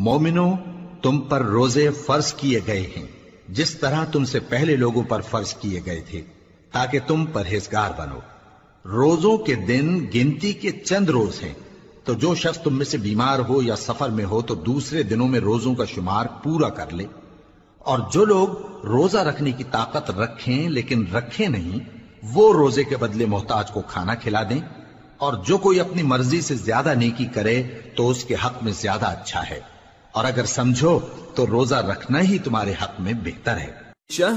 मोमिनो, तुम पर रोजे फर्ज किए गए हैं जिस तरह तुमसे पहले लोगों पर फर्ज किए गए थे, ताकि तुम परहेजगार बनो। रोजों के दिन गिनती के चंद रोज हैं, तो जो शख्स तुम में से बीमार हो या सफर में हो तो दूसरे दिनों में रोजों का शुमार पूरा कर ले। और जो लोग रोजा रखने की ताकत रखें लेकिन रखें नहीं, वो रोजे के बदले मोहताज को खाना खिला दें। और जो कोई अपनी मर्जी से ज्यादा नेकी करे तो उसके हक में ज्यादा अच्छा है। और अगर समझो तो रोजा रखना ही तुम्हारे हक में बेहतर है।